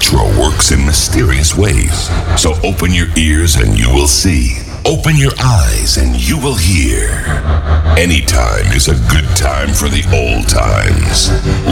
Electro works in mysterious ways. So open your ears and you will see. Open your eyes and you will hear. Anytime is a good time for the old times.